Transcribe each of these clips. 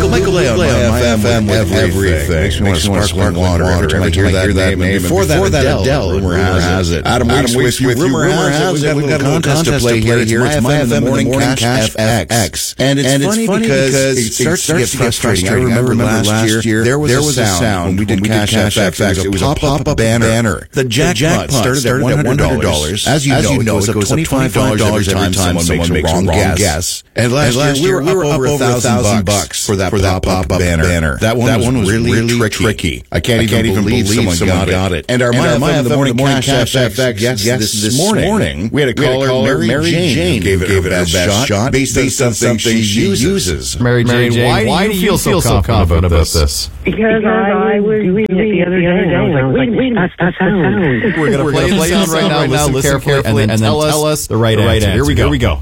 Michael Bublé on FM with everything. Makes me want to sparkling water every time I hear that name. Before that, Adele, rumor has it. Adam Weeks with you. Rumor has it. We've got a little contest to play here. It's My FM in the Morning Cash FX. And it's funny because it starts to get frustrating. I remember last year, there was a sound when we did Cash FX. It was a pop-up banner. The jackpot started at $100. As you know, it goes up $25 every time someone makes a wrong guess. And last year, we were up over $1,000 for that pop-up banner. That one was really tricky. I can't even believe someone got it. And our My FM the Morning Cash FX guest this morning, we had a caller, Mary Jane, gave it her best shot based on something she uses. Mary Jane, why do you feel so confident about this? Because I was doing it the other day. Wait, that's the sound. We're going to play the sound right now. Listen carefully, and then tell us the right answer. Here we go.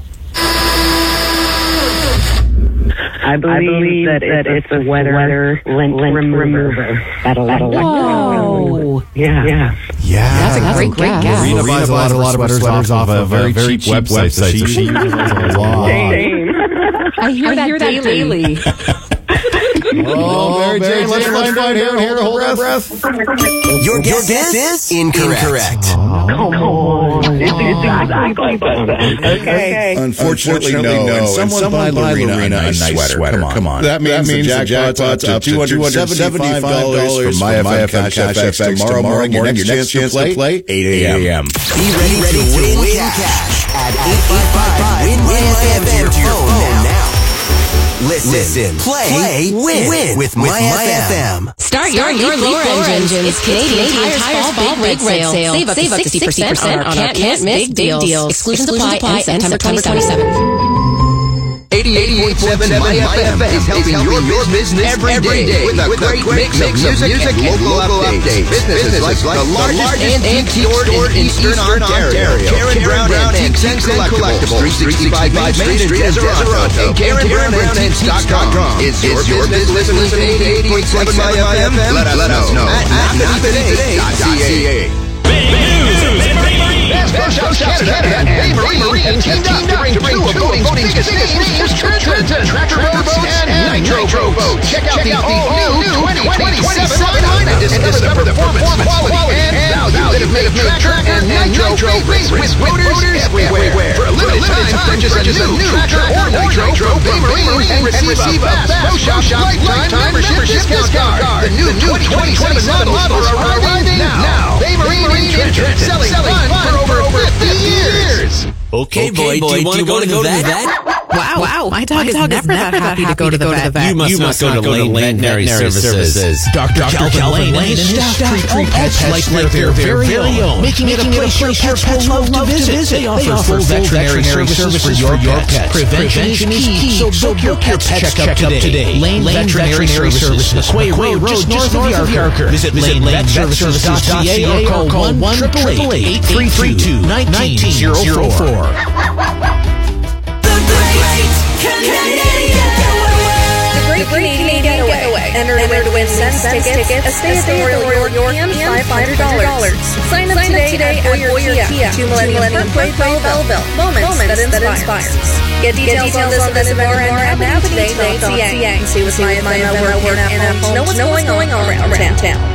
I believe that it's a sweater lint remover. Whoa. Yeah. That's a great guess. Marina buys a lot of sweaters off of very cheap websites. So she uses a lot. I hear that daily. Oh, Mary Jane, let's find out here. Hold our breath. Your guess is incorrect. Come on. Okay. Unfortunately, no. And someone buy Lorena a nice sweater. Come on. That means the jackpot's up to $275 for My FM Cash FX tomorrow morning. Your next chance to play, 8 a.m. Be ready to win cash at 855-WIN-MY-FM to your phone now. Listen, play, win with My FM. Start your Lower Engines. It's Canadian Tire's Fall Big Red Sale. Save up to 60% on our can't miss big deals. Exclusions apply and September 27th. 88.7 My FM is helping your business every day with a great mix of music and local updates. Businesses like the largest antique store in Eastern Ontario, Karen Brown Antiques and Collectibles, 365 Main Street in Deseronto, and Karen Brown Antiques.com. Is your business listening to 88.7 My FM? Let us know at NAPtoday.ca. Best Show Canada and Bay-Marie teamed up to bring two of voting's biggest names to Trenton. Tractor Motorboats and Nitro Boats. Check out the all-new 2027 lineup and discover the performance, quality, and value that have made Tractor and Nitro race with voters everywhere. For a limited time, purchase a new Tractor or Nitro from Bay-Marie and receive a Best Shop lifetime membership discount card. The new 2027 models are arriving now. Bay-Marie and Trenton, selling fun for over 50 years. Okay, boy, do you want to go to the vet? Wow. My dog is never that happy to go to the vet. You must not go to Lane Veterinary Services. Dr. Calvin Lane and his staff treat pets like their very own, making it a place your pets will love to visit. They offer full veterinary services for your pets. Prevention is key, so book your pet's checkup today. Lane Veterinary Services, Quay Road, just north of Yarker. Visit lanevetservices.ca or call 1-888-832-1904. The Great Canadian Getaway. Enter to win Sense tickets, a stay at the Royal York, and $500. Sign up today at Boyer Kia, 2 Millennium Parkway, Belleville. Moments that inspires. Get details on this and more at NAPtoday.ca and see what's my FM work and know what's going on around town.